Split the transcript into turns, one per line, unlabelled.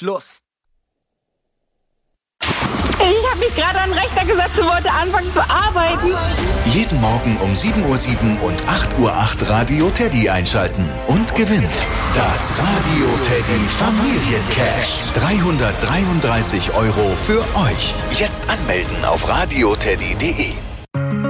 Schluss.
Ich habe mich gerade an den Rechner gesetzt und wollte anfangen zu arbeiten.
Jeden Morgen um 7:07 Uhr und 8:08 Uhr Radio Teddy einschalten und gewinnt das Radio Teddy Familiencash. 333 € für euch. Jetzt anmelden auf radioteddy.de.